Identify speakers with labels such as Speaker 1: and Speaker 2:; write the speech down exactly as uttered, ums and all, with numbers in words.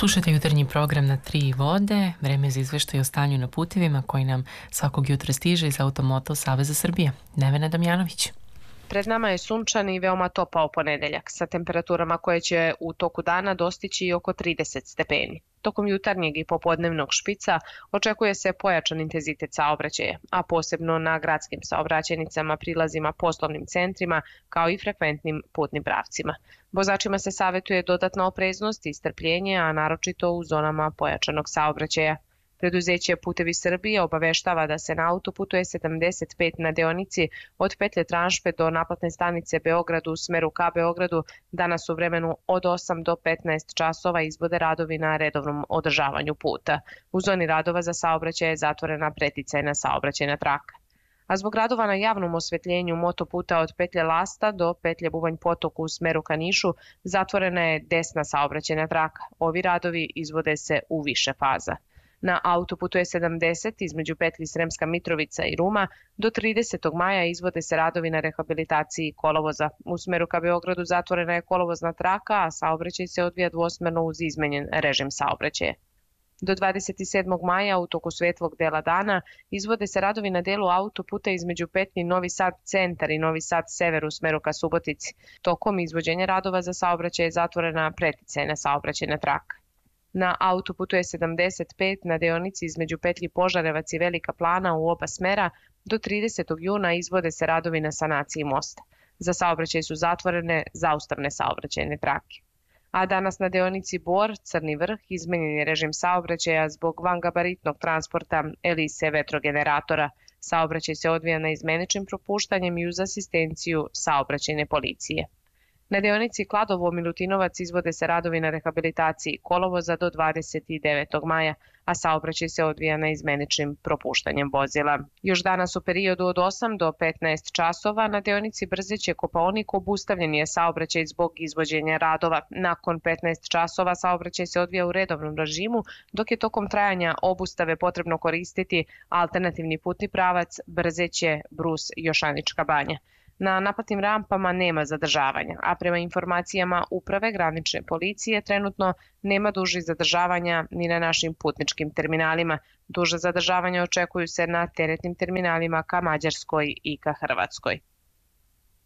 Speaker 1: Slušajte jutarnji program na Tri vode, vreme za izveštaj o stanju na putevima koji nam svakog jutra stiže iz Automoto Saveza Srbije. Nevena Damjanović.
Speaker 2: Pred nama je sunčan i veoma topao ponedeljak sa temperaturama koje će u toku dana dostići i oko trideset stepeni. Tokom jutarnjeg i popodnevnog špica očekuje se pojačan intenzitet saobraćaja, a posebno na gradskim saobraćajnicama, prilazima, poslovnim centrima, kao i frekventnim putnim pravcima. Vozačima se savetuje dodatna opreznost i strpljenje, a naročito u zonama pojačanog saobraćaja. Preduzeće Putevi Srbije obaveštava da se na autoputu E sedamdeset pet na deonici od petlje Tranšpe do naplatne stanice Beograd u smeru ka Beogradu danas u vremenu od osam do petnaest časova izvode radovi na redovnom održavanju puta. U zoni radova za saobraćaj je zatvorena preticajna saobraćajna traka. A zbog radova na javnom osvetljenju motoputa od petlje Lasta do petlje Bubanj Potok u smeru ka Nišu zatvorena je desna saobraćajna traka. Ovi radovi izvode se u više faza. Na autoputu E sedamdeset između petlji Sremska Mitrovica i Ruma do tridesetog maja izvode se radovi na rehabilitaciji kolovoza. U smeru ka Beogradu zatvorena je kolovozna traka, a saobraćaj se odvija dvosmerno uz izmenjen režim saobraćaja. Do dvadeset sedmog maja u toku svetlog dela dana izvode se radovi na delu autoputa između petlji Novi Sad centar i Novi Sad sever u smeru ka Subotici. Tokom izvođenja radova za saobraćaj je zatvorena preticajna saobraćajna traka. Na autoputu E sedamdeset pet na deonici između petlji Požarevac i Velika Plana u oba smera do tridesetog juna izvode se radovi na sanaciji mosta. Za saobraćaj su zatvorene zaustavne saobraćajne trake. A danas na deonici Bor, Crni vrh, izmenjen je režim saobraćaja zbog vangabaritnog transporta Elise vetrogeneratora. Saobraćaj se odvija na izmeničnim propuštanjem i uz asistenciju saobraćajne policije. Na deonici Kladovo-Milutinovac izvode se radovi na rehabilitaciji kolovoza do dvadeset devetog maja, a saobraćaj se odvija na izmeničnim propuštanjem vozila. Još danas u periodu od osam do petnaest časova na deonici Brzeće Kopaonik obustavljen je saobraćaj zbog izvođenja radova. Nakon petnaest časova saobraćaj se odvija u redovnom režimu, dok je tokom trajanja obustave potrebno koristiti alternativni putni pravac Brzeće Brus Jošanička banja. Na naplatnim rampama nema zadržavanja, a prema informacijama Uprave granične policije trenutno nema dužih zadržavanja ni na našim putničkim terminalima. Duže zadržavanja očekuju se na teretnim terminalima ka Mađarskoj i ka Hrvatskoj.